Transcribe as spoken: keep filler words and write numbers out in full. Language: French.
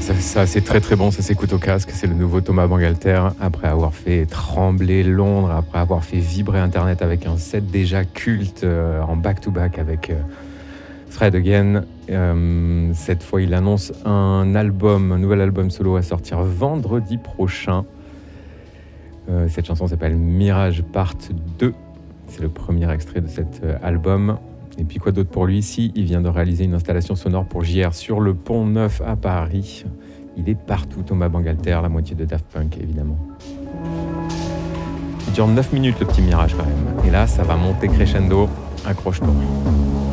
ça, ça c'est très très bon, ça s'écoute au casque. C'est le nouveau Thomas Bangalter. Après avoir fait trembler Londres, après avoir fait vibrer Internet avec un set déjà culte euh, en back-to-back avec euh, Fred Again. Euh, cette fois, il annonce un album, un nouvel album solo à sortir vendredi prochain. Euh, cette chanson s'appelle Mirage Part deux. C'est le premier extrait de cet euh, album. Et puis quoi d'autre pour lui ici? Il vient de réaliser une installation sonore pour J R sur le Pont Neuf à Paris. Il est partout, Thomas Bangalter, la moitié de Daft Punk évidemment. Il dure neuf minutes le petit Mirage quand même. Et là, ça va monter crescendo. Accroche-toi.